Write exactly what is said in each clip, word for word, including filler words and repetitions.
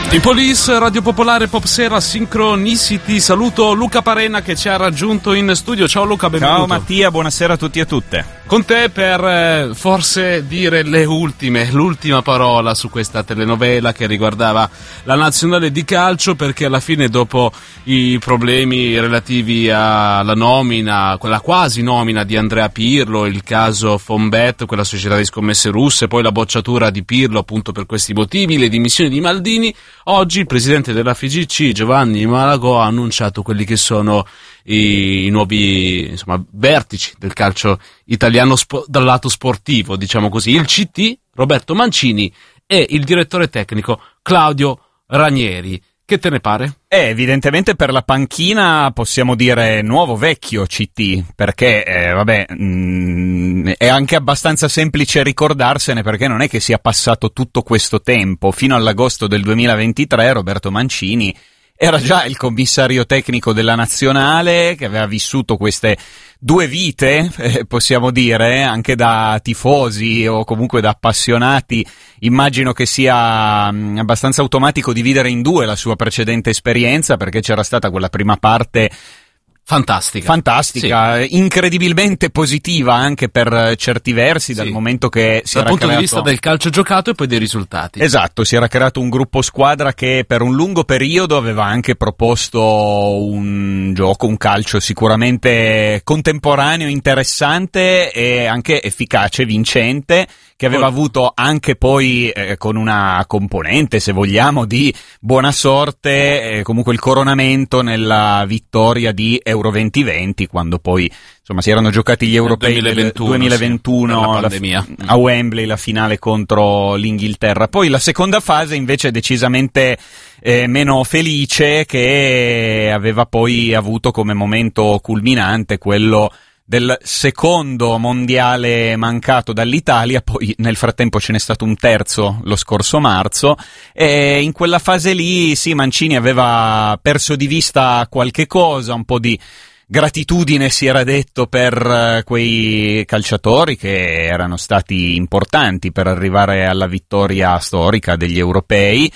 I Police, Radio Popolare, Popsera, Synchronicity. Saluto Luca Parena che ci ha raggiunto in studio. Ciao Luca, benvenuto. Ciao Mattia, buonasera a tutti e a tutte. Con te per eh, forse dire le ultime, l'ultima parola su questa telenovela che riguardava la nazionale di calcio, perché alla fine, dopo i problemi relativi alla nomina, quella quasi nomina di Andrea Pirlo, il caso Fonbet, quella società di scommesse russe, poi la bocciatura di Pirlo appunto per questi motivi, le dimissioni di Maldini, oggi il presidente della F I G C, Giovanni Malagò, ha annunciato quelli che sono i, i nuovi, insomma, vertici del calcio italiano spo, dal lato sportivo, diciamo così. Il C T, Roberto Mancini, e il direttore tecnico Claudio Ranieri. Che te ne pare? Eh, evidentemente per la panchina possiamo dire nuovo vecchio C T, perché eh, vabbè mh, è anche abbastanza semplice ricordarsene, perché non è che sia passato tutto questo tempo. Fino all'agosto del duemilaventitré Roberto Mancini era già il commissario tecnico della nazionale, che aveva vissuto queste due vite, eh, possiamo dire, anche da tifosi o comunque da appassionati. Immagino che sia mh, abbastanza automatico dividere in due la sua precedente esperienza, perché c'era stata quella prima parte fantastica, fantastica, sì, incredibilmente positiva anche per certi versi, dal sì, momento che si dal era punto creato... di vista del calcio giocato e poi dei risultati. Esatto, si era creato un gruppo squadra che per un lungo periodo aveva anche proposto un gioco, un calcio sicuramente contemporaneo, interessante e anche efficace, vincente, che aveva avuto anche poi eh, con una componente, se vogliamo, di buona sorte, eh, comunque il coronamento nella vittoria di Euro duemilaventi, quando poi insomma si erano giocati gli europei del duemilaventuno, duemilaventuno sì, la pandemia. La, a Wembley, la finale contro l'Inghilterra. Poi la seconda fase invece è decisamente eh, meno felice, che aveva poi avuto come momento culminante quello del secondo mondiale mancato dall'Italia. Poi nel frattempo ce n'è stato un terzo lo scorso marzo, e in quella fase lì sì, Mancini aveva perso di vista qualche cosa, un po' di gratitudine si era detto per quei calciatori che erano stati importanti per arrivare alla vittoria storica degli europei.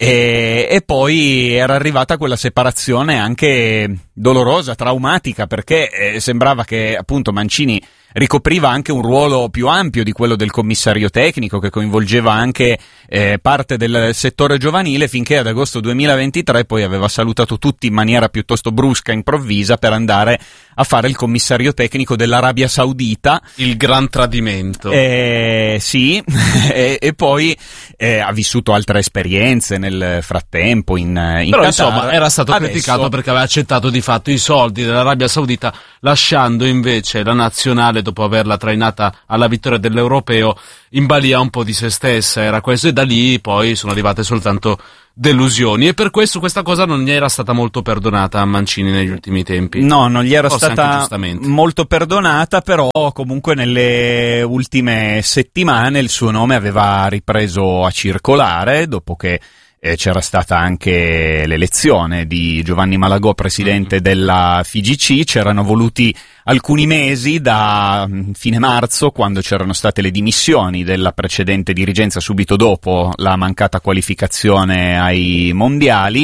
E, e poi era arrivata quella separazione anche dolorosa, traumatica, perché eh, sembrava che appunto Mancini ricopriva anche un ruolo più ampio di quello del commissario tecnico, che coinvolgeva anche eh, parte del settore giovanile, finché ad agosto duemilaventitré poi aveva salutato tutti in maniera piuttosto brusca, improvvisa, per andare a fare il commissario tecnico dell'Arabia Saudita. Il gran tradimento. Eh, sì, e, e poi eh, ha vissuto altre esperienze nel frattempo in, in Però Qatar. Insomma era stato Adesso... criticato perché aveva accettato di fatto i soldi dell'Arabia Saudita, lasciando invece la nazionale, dopo averla trainata alla vittoria dell'Europeo, in balia un po' di se stessa. Era questo, e da lì poi sono arrivate soltanto delusioni, e per questo questa cosa non gli era stata molto perdonata a Mancini negli ultimi tempi. No, non gli era Forse stata molto perdonata, però comunque nelle ultime settimane il suo nome aveva ripreso a circolare, dopo che Eh, c'era stata anche l'elezione di Giovanni Malagò presidente mm-hmm. della F I G C. C'erano voluti alcuni mesi, da fine marzo, quando c'erano state le dimissioni della precedente dirigenza subito dopo la mancata qualificazione ai mondiali,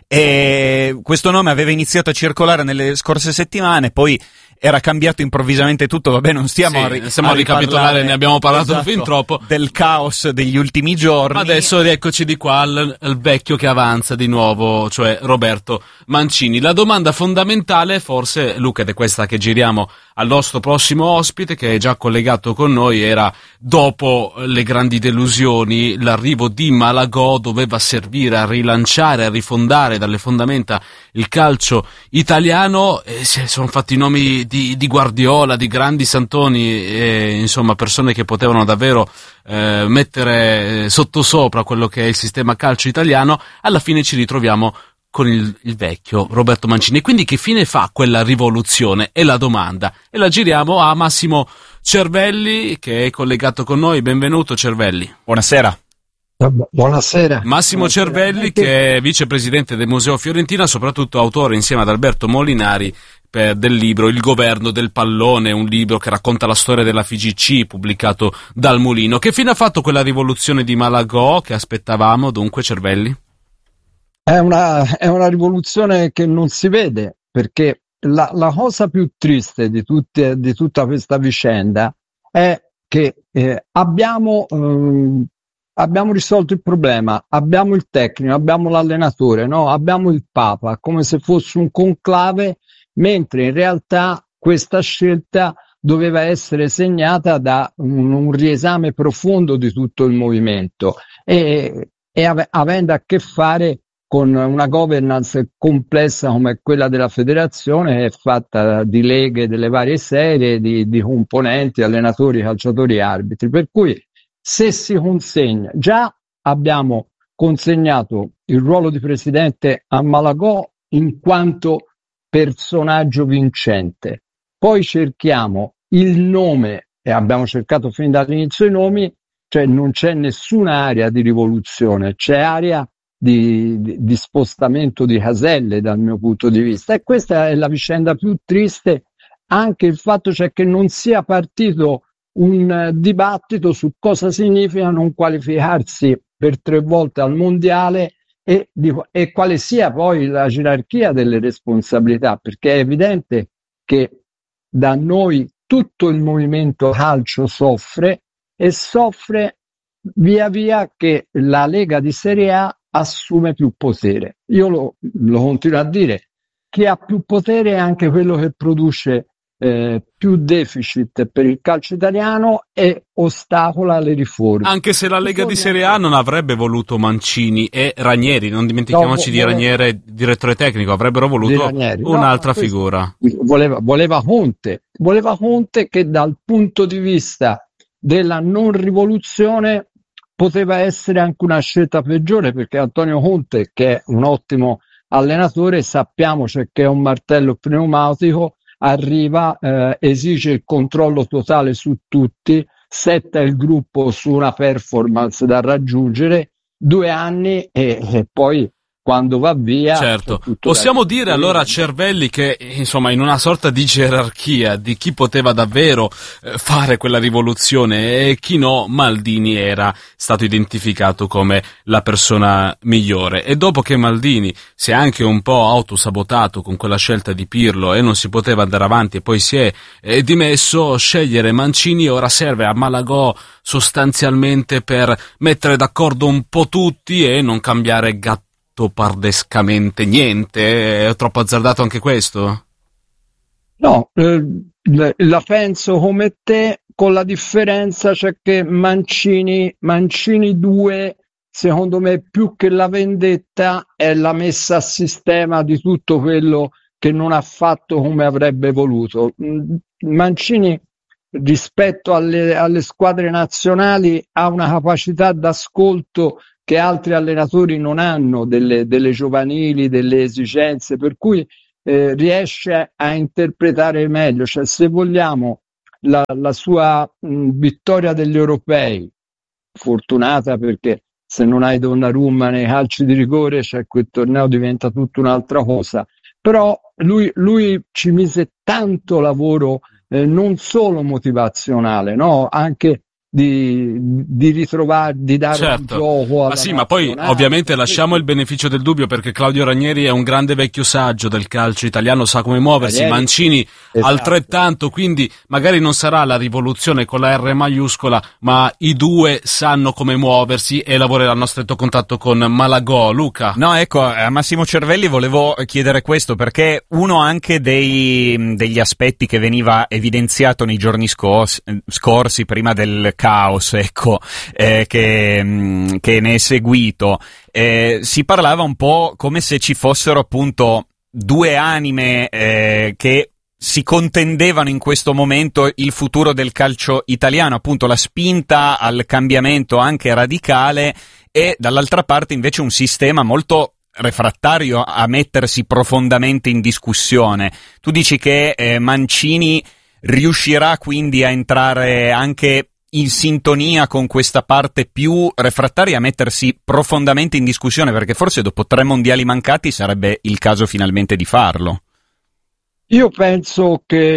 e questo nome aveva iniziato a circolare nelle scorse settimane, poi era cambiato improvvisamente tutto. Vabbè, non stiamo sì, a, ri- stiamo a ricapitolare, ne abbiamo parlato esatto, fin troppo, del caos degli ultimi giorni. Adesso eccoci di qua al, al vecchio che avanza di nuovo, cioè Roberto Mancini. La domanda fondamentale, forse, Luca, ed è questa che giriamo al nostro prossimo ospite, che è già collegato con noi, era: dopo le grandi delusioni, l'arrivo di Malagò doveva servire a rilanciare, a rifondare dalle fondamenta il calcio italiano. E si sono fatti i nomi di, di Guardiola, di grandi santoni, e, insomma, persone che potevano davvero eh, mettere sottosopra quello che è il sistema calcio italiano. Alla fine ci ritroviamo con il, il vecchio Roberto Mancini. Quindi che fine fa quella rivoluzione? È la domanda, e la giriamo a Massimo Cervelli, che è collegato con noi. Benvenuto, Cervelli. Buonasera. Buonasera. Massimo Buonasera. Cervelli, che è vicepresidente del Museo Fiorentina, soprattutto autore insieme ad Alberto Molinari per, del libro Il governo del pallone, un libro che racconta la storia della F I G C, pubblicato dal Mulino. Che fine ha fatto quella rivoluzione di Malagò che aspettavamo, dunque, Cervelli? È una, è una rivoluzione che non si vede, perché la, la cosa più triste di, tutte, di tutta questa vicenda è che eh, abbiamo, ehm, abbiamo risolto il problema, abbiamo il tecnico, abbiamo l'allenatore, no? Abbiamo il Papa, come se fosse un conclave, mentre in realtà questa scelta doveva essere segnata da un, un riesame profondo di tutto il movimento e, e ave, avendo a che fare con una governance complessa come quella della federazione, che è fatta di leghe delle varie serie, di, di componenti, allenatori, calciatori e arbitri. Per cui se si consegna, già abbiamo consegnato il ruolo di presidente a Malagò in quanto personaggio vincente, poi cerchiamo il nome, e abbiamo cercato fin dall'inizio i nomi, cioè non c'è nessuna area di rivoluzione, c'è area Di, di, di spostamento di caselle dal mio punto di vista, e questa è la vicenda più triste. Anche il fatto cioè che non sia partito un uh, dibattito su cosa significa non qualificarsi per tre volte al mondiale e, di, e quale sia poi la gerarchia delle responsabilità, perché è evidente che da noi tutto il movimento calcio soffre, e soffre via via che la Lega di Serie A assume più potere. Io lo, lo continuo a dire, chi ha più potere è anche quello che produce eh, più deficit per il calcio italiano e ostacola le riforme. Anche se la Lega di Serie A non avrebbe voluto Mancini e Ranieri, non dimentichiamoci no, di Ranieri, direttore tecnico, avrebbero voluto un'altra no, figura. Voleva, voleva Conte, voleva Conte che dal punto di vista della non rivoluzione poteva essere anche una scelta peggiore, perché Antonio Conte, che è un ottimo allenatore, sappiamo cioè che è un martello pneumatico, arriva, eh, esige il controllo totale su tutti, setta il gruppo su una performance da raggiungere, due anni e, e poi quando va via. Certo, possiamo dire allora a Cervelli che insomma in una sorta di gerarchia di chi poteva davvero eh, fare quella rivoluzione e chi no, Maldini era stato identificato come la persona migliore, e dopo che Maldini si è anche un po' autosabotato con quella scelta di Pirlo e non si poteva andare avanti e poi si è eh, dimesso, scegliere Mancini ora serve a Malagò sostanzialmente per mettere d'accordo un po' tutti e non cambiare gatto pardescamente niente. È troppo azzardato anche questo? No, eh, la penso come te, con la differenza cioè che Mancini Mancini due, secondo me, più che la vendetta è la messa a sistema di tutto quello che non ha fatto come avrebbe voluto. Mancini rispetto alle, alle squadre nazionali ha una capacità d'ascolto che altri allenatori non hanno, delle, delle giovanili, delle esigenze, per cui eh, riesce a interpretare meglio. Cioè, se vogliamo, la, la sua mh, vittoria degli europei, fortunata perché se non hai Donnarumma nei calci di rigore, cioè quel torneo diventa tutta un'altra cosa, però lui, lui ci mise tanto lavoro, eh, non solo motivazionale, no? Anche Di, di ritrovare, di dare certo. un gioco alla ma sì, ma poi ovviamente lasciamo il beneficio del dubbio, perché Claudio Ranieri è un grande vecchio saggio del calcio italiano, sa come muoversi, Ranieri, Mancini esatto. altrettanto, quindi magari non sarà la rivoluzione con la R maiuscola, ma i due sanno come muoversi e lavoreranno a stretto contatto con Malagò. Luca? No, ecco, a Massimo Cervelli volevo chiedere questo, perché uno anche dei, degli aspetti che veniva evidenziato nei giorni scorsi, scorsi prima del caos, ecco, eh, che, che ne è seguito, eh, si parlava un po' come se ci fossero appunto due anime eh, che si contendevano in questo momento il futuro del calcio italiano, appunto la spinta al cambiamento anche radicale, e dall'altra parte invece un sistema molto refrattario a mettersi profondamente in discussione. Tu dici che eh, Mancini riuscirà quindi a entrare anche in sintonia con questa parte più refrattaria, a mettersi profondamente in discussione, perché forse dopo tre mondiali mancati sarebbe il caso finalmente di farlo. Io penso che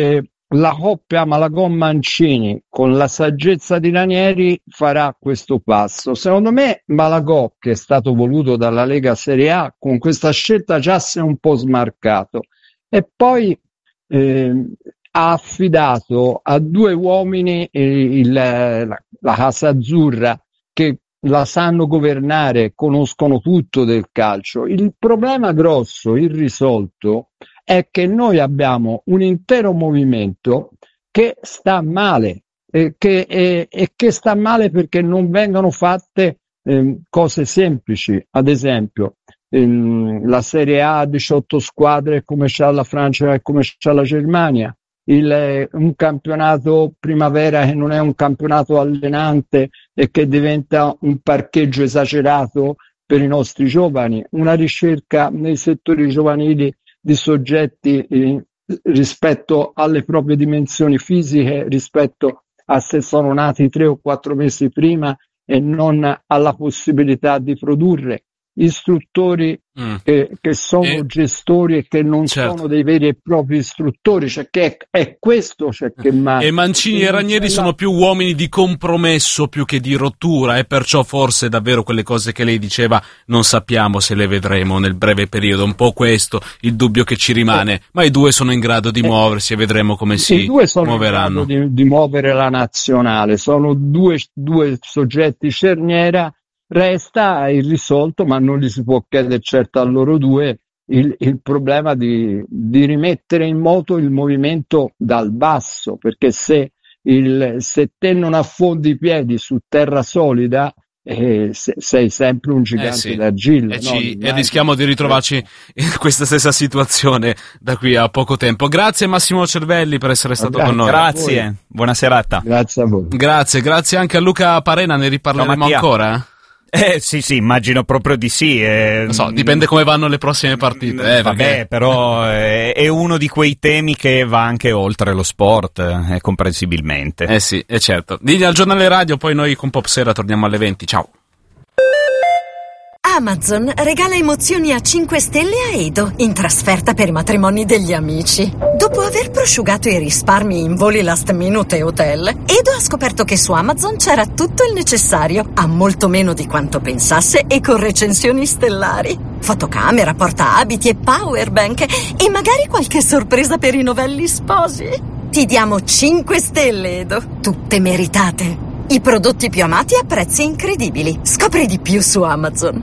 la coppia Malagò-Mancini con la saggezza di Ranieri farà questo passo. Secondo me Malagò, che è stato voluto dalla Lega Serie A, con questa scelta già si è un po' smarcato, e poi eh, ha affidato a due uomini eh, il, la, la Casa Azzurra, che la sanno governare, conoscono tutto del calcio. Il problema grosso, irrisolto, è che noi abbiamo un intero movimento che sta male, eh, che, eh, e che sta male perché non vengono fatte eh, cose semplici. Ad esempio, ehm, la Serie A, diciotto squadre come c'ha la Francia e come c'ha la Germania, il, eh, un campionato primavera che non è un campionato allenante e che diventa un parcheggio esagerato per i nostri giovani, una ricerca nei settori giovanili di soggetti eh, rispetto alle proprie dimensioni fisiche, rispetto a se sono nati tre o quattro mesi prima e non alla possibilità di produrre, istruttori mm. che, che sono e... gestori e che non certo. sono dei veri e propri istruttori, cioè che è, è questo cioè che manca. E Mancini e Ranieri la... sono più uomini di compromesso più che di rottura, e perciò forse davvero quelle cose che lei diceva non sappiamo se le vedremo nel breve periodo, un po' questo il dubbio che ci rimane, eh. ma i due sono in grado di eh. muoversi e vedremo come si I due sono muoveranno. in grado di, di muovere la nazionale, sono due, due soggetti cerniera. Resta irrisolto, ma non gli si può chiedere certo a loro due, il, il problema di, di rimettere in moto il movimento dal basso, perché se, il, se te non affondi i piedi su terra solida, eh, se, sei sempre un gigante eh sì. d'argilla. E, no? ci, e rischiamo di ritrovarci in questa stessa situazione da qui a poco tempo. Grazie Massimo Cervelli per essere stato grazie con noi. Grazie, buona serata. Grazie a voi. Grazie, grazie anche a Luca Parena, ne riparleremo no, ancora? Eh sì sì, immagino proprio di sì. Eh, non so, dipende come vanno le prossime partite. Eh, vabbè, perché... però eh, è uno di quei temi che va anche oltre lo sport, eh, comprensibilmente. Eh sì, è certo. Digli al giornale radio, poi noi con Pop Sera torniamo alle venti. Ciao. Amazon regala emozioni a cinque stelle a Edo in trasferta per i matrimoni degli amici. Dopo aver prosciugato i risparmi in voli last minute e hotel, Edo ha scoperto che su Amazon c'era tutto il necessario, a molto meno di quanto pensasse e con recensioni stellari. Fotocamera, portaabiti e powerbank e magari qualche sorpresa per i novelli sposi. Ti diamo cinque stelle, Edo, tutte meritate. I prodotti più amati a prezzi incredibili. Scopri di più su Amazon.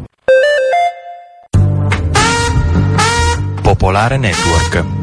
Popolare Network.